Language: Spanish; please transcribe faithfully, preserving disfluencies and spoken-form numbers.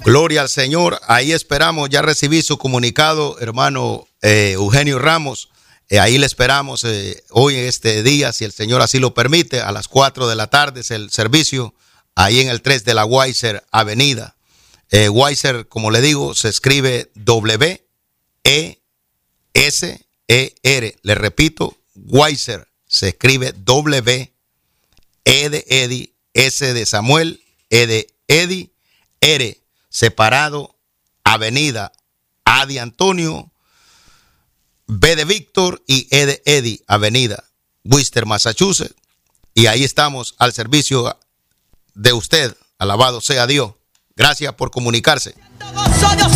Gloria al Señor. Ahí esperamos. Ya recibí su comunicado, hermano eh, Eugenio Ramos. Eh, ahí le esperamos eh, hoy en este día, si el Señor así lo permite, a las cuatro de la tarde es el servicio, ahí en el tres de la Weiser Avenida. Eh, Weiser, como le digo, se escribe W E S E R. Le repito, Weiser se escribe W E de Eddie, S de Samuel, E de Eddie, R, separado, Avenida, A de Antonio, B de Víctor y E de Eddie, Avenida, Worcester, Massachusetts. Y ahí estamos al servicio de usted. Alabado sea Dios. Gracias por comunicarse.